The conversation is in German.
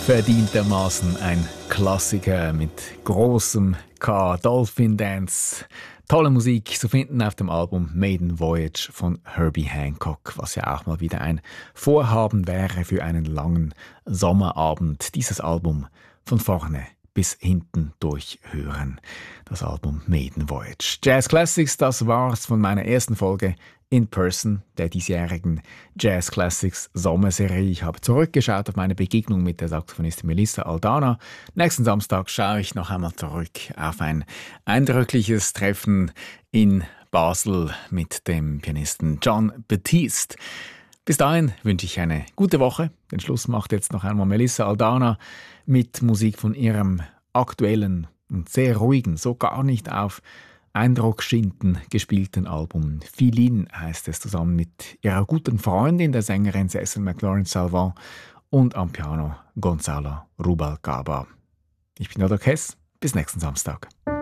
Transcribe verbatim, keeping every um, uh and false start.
Verdientermaßen ein Klassiker mit großem K, Dolphin Dance. Tolle Musik zu finden auf dem Album Maiden Voyage von Herbie Hancock, was ja auch mal wieder ein Vorhaben wäre für einen langen Sommerabend. Dieses Album von vorne bis hinten durchhören. Das Album Maiden Voyage. Jazz Classics, das war's von meiner ersten Folge in Person der diesjährigen Jazz Classics Sommerserie. Ich habe zurückgeschaut auf meine Begegnung mit der Saxophonistin Melissa Aldana. Nächsten Samstag schaue ich noch einmal zurück auf ein eindrückliches Treffen in Basel mit dem Pianisten Jon Batiste. Bis dahin wünsche ich eine gute Woche. Den Schluss macht jetzt noch einmal Melissa Aldana mit Musik von ihrem aktuellen und sehr ruhigen, so gar nicht auf Eindruck schinden gespielten Album. Filin heißt es, zusammen mit ihrer guten Freundin, der Sängerin Cecil McLaurin Salvant, und am Piano Gonzalo Rubalcaba. Ich bin Odo Kess. Bis nächsten Samstag.